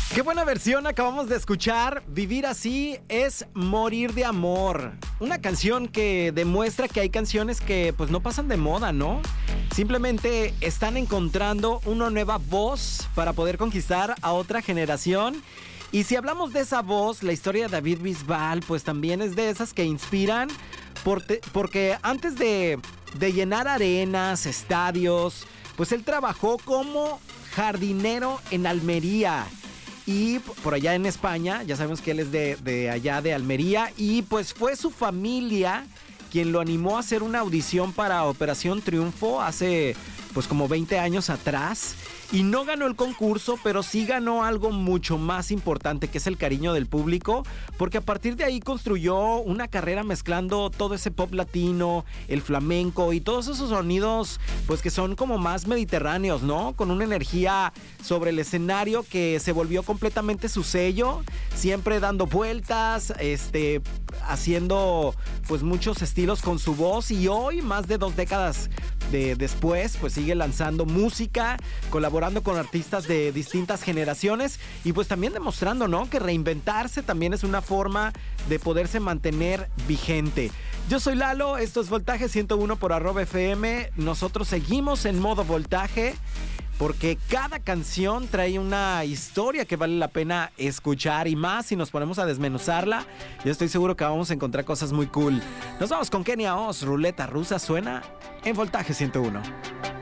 Qué buena versión acabamos de escuchar. Vivir así es morir de amor. Una canción que demuestra que hay canciones que pues no pasan de moda, ¿no? Simplemente están encontrando una nueva voz para poder conquistar a otra generación. Y si hablamos de esa voz, la historia de David Bisbal pues también es de esas que inspiran porque antes de llenar arenas, estadios, pues él trabajó como jardinero en Almería. Y por allá en España, ya sabemos que él es de allá de Almería. Y pues fue su familia quien lo animó a hacer una audición para Operación Triunfo hace pues como 20 años atrás. Y no ganó el concurso, pero sí ganó algo mucho más importante, que es el cariño del público, porque a partir de ahí construyó una carrera mezclando todo ese pop latino, el flamenco y todos esos sonidos pues que son como más mediterráneos, ¿no? Con una energía sobre el escenario que se volvió completamente su sello, siempre dando vueltas, haciendo pues muchos estilos con su voz, y hoy, más de 2 décadas después, pues sigue lanzando música, colaborando con artistas de distintas generaciones y pues también demostrando, ¿no?, que reinventarse también es una forma de poderse mantener vigente. Yo soy Lalo, esto es Voltaje 101 por @FM. Nosotros seguimos en modo voltaje, porque cada canción trae una historia que vale la pena escuchar, y más si nos ponemos a desmenuzarla, yo estoy seguro que vamos a encontrar cosas muy cool. Nos vamos con Kenia Oz, Ruleta Rusa, suena en Voltaje 101.